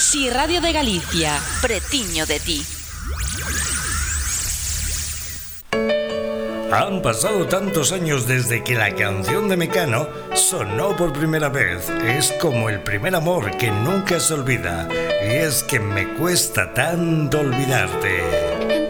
Si Radio de Galicia, pretiño de ti. Han pasado tantos años desde que la canción de Mecano sonó por primera vez. Es como el primer amor que nunca se olvida. Y es que me cuesta tanto olvidarte.